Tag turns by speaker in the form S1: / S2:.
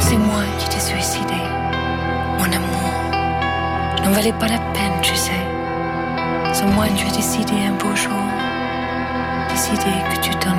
S1: C'est moi qui t'ai suicidé. Mon amour n'en valait pas la peine, tu sais. Sans moi, tu as décidé un beau jour. Décidé que tu t'en